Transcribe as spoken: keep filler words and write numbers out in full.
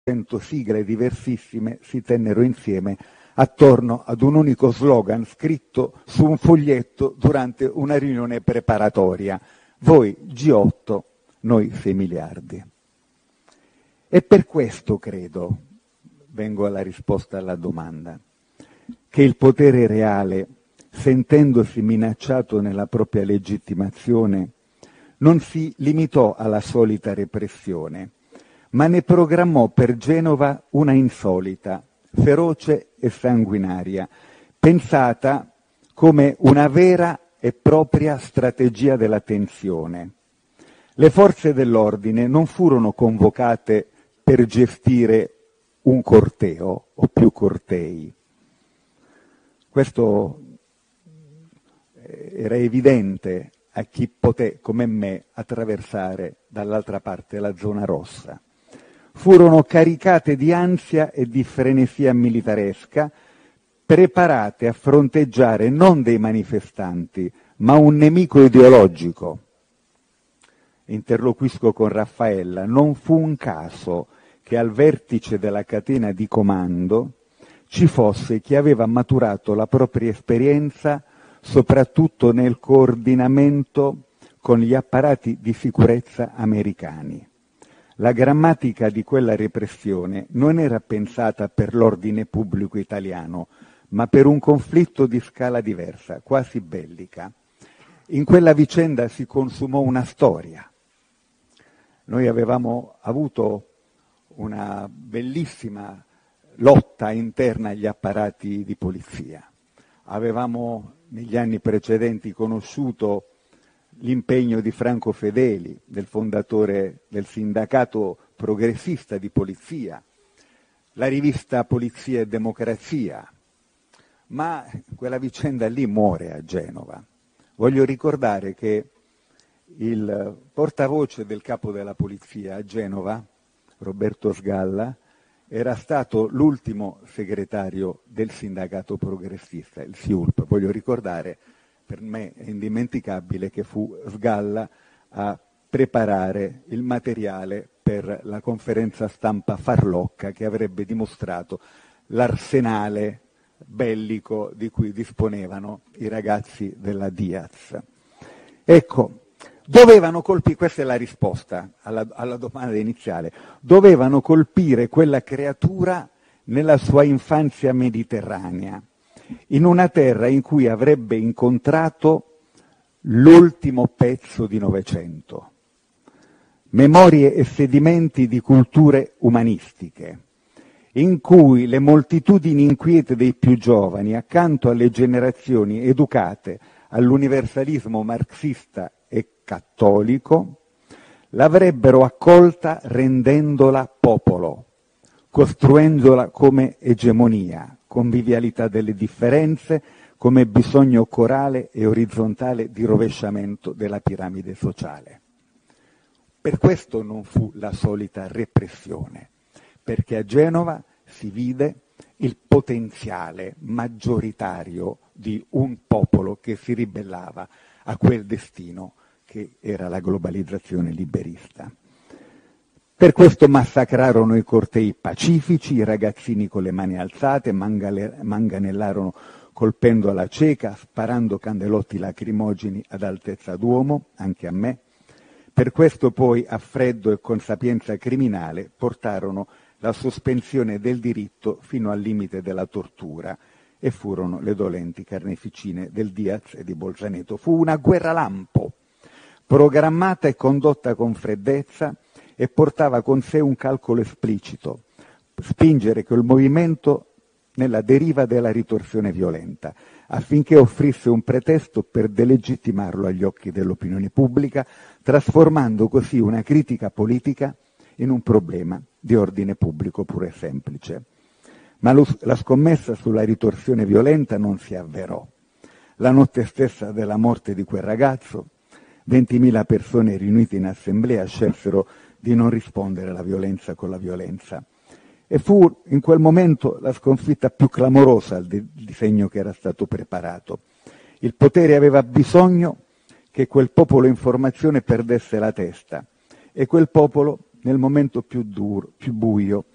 cento sigle diversissime si tennero insieme attorno ad un unico slogan scritto su un foglietto durante una riunione preparatoria. Voi G otto, noi sei miliardi. E per questo credo, vengo alla risposta alla domanda, che il potere reale, sentendosi minacciato nella propria legittimazione, non si limitò alla solita repressione, ma ne programmò per Genova una insolita, feroce e sanguinaria, pensata come una vera e propria strategia della tensione. Le forze dell'ordine non furono convocate per gestire un corteo o più cortei. Questo era evidente a chi poté, come me, attraversare dall'altra parte la zona rossa. Furono caricate di ansia e di frenesia militaresca, preparate a fronteggiare non dei manifestanti, ma un nemico ideologico. Interloquisco con Raffaella. Non fu un caso che al vertice della catena di comando ci fosse chi aveva maturato la propria esperienza soprattutto nel coordinamento con gli apparati di sicurezza americani. La grammatica di quella repressione non era pensata per l'ordine pubblico italiano, ma per un conflitto di scala diversa, quasi bellica. In quella vicenda si consumò una storia. Noi avevamo avuto una bellissima lotta interna agli apparati di polizia. Avevamo negli anni precedenti conosciuto l'impegno di Franco Fedeli, del fondatore del sindacato progressista di polizia, la rivista Polizia e Democrazia, ma quella vicenda lì muore a Genova. Voglio ricordare che il portavoce del capo della polizia a Genova, Roberto Sgalla, era stato l'ultimo segretario del sindacato progressista, il S I U L P. Voglio ricordare, per me è indimenticabile, che fu Sgalla a preparare il materiale per la conferenza stampa farlocca che avrebbe dimostrato l'arsenale bellico di cui disponevano i ragazzi della Diaz. Ecco, dovevano colpire, questa è la risposta alla, alla domanda iniziale, dovevano colpire quella creatura nella sua infanzia mediterranea, in una terra in cui avrebbe incontrato l'ultimo pezzo di Novecento, memorie e sedimenti di culture umanistiche, in cui le moltitudini inquiete dei più giovani, accanto alle generazioni educate all'universalismo marxista e cattolico, l'avrebbero accolta rendendola popolo, costruendola come egemonia, convivialità delle differenze, come bisogno corale e orizzontale di rovesciamento della piramide sociale. Per questo non fu la solita repressione, perché a Genova si vide il potenziale maggioritario di un popolo che si ribellava a quel destino che era la globalizzazione liberista. Per questo massacrarono i cortei pacifici, i ragazzini con le mani alzate, mangale, manganellarono colpendo alla cieca, sparando candelotti lacrimogeni ad altezza d'uomo, anche a me. Per questo poi, a freddo e con sapienza criminale, portarono la sospensione del diritto fino al limite della tortura e furono le dolenti carneficine del Diaz e di Bolzaneto. Fu una guerra lampo, programmata e condotta con freddezza, e portava con sé un calcolo esplicito: spingere quel movimento nella deriva della ritorsione violenta, affinché offrisse un pretesto per delegittimarlo agli occhi dell'opinione pubblica, trasformando così una critica politica in un problema di ordine pubblico puro e semplice. Ma lo, la scommessa sulla ritorsione violenta non si avverò. La notte stessa della morte di quel ragazzo, ventimila persone riunite in assemblea scelsero di non rispondere alla violenza con la violenza. E fu in quel momento la sconfitta più clamorosa del disegno che era stato preparato. Il potere aveva bisogno che quel popolo in formazione perdesse la testa, e quel popolo, nel momento più duro, più buio,